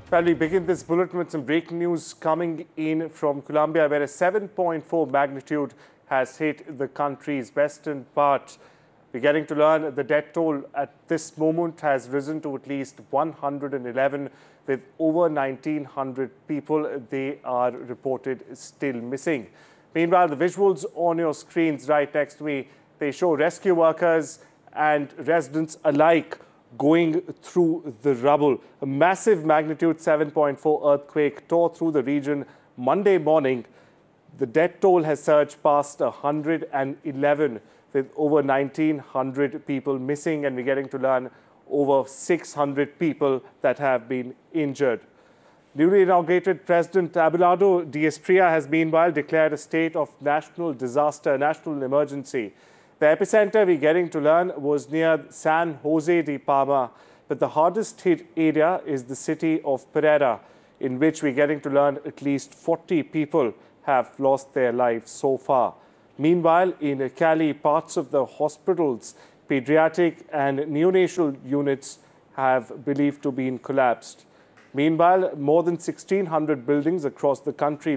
Well, we begin this bulletin with some breaking news coming in from Colombia, where a 7.4 magnitude has hit the country's western part. We're getting to learn the death toll at this moment has risen to at least 111, with over 1,900 people they are reported still missing. Meanwhile, the visuals on your screens right next to me, they show rescue workers and residents alike going through the rubble. A massive magnitude 7.4 earthquake tore through the region Monday morning. The death toll has surged past 111, with over 1,900 people missing, and we're getting to learn over 600 people that have been injured. Newly inaugurated President Abelardo Diaz Prilla has meanwhile declared a state of national disaster, national emergency. The epicenter, we're getting to learn, was near San Jose de Palma, but the hardest hit area is the city of Pereira, in which we're getting to learn at least 40 people have lost their lives so far. Meanwhile, in Cali, parts of the hospitals, pediatric and neonatal units have believed to be collapsed. Meanwhile, more than 1,600 buildings across the country